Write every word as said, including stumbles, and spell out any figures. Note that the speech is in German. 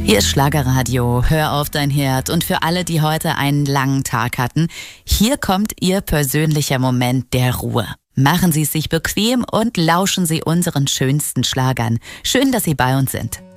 Hier ist Schlagerradio, hör auf dein Herd. Und für alle, die heute einen langen Tag hatten, hier kommt Ihr persönlicher Moment der Ruhe. Machen Sie es sich bequem und lauschen Sie unseren schönsten Schlagern. Schön, dass Sie bei uns sind.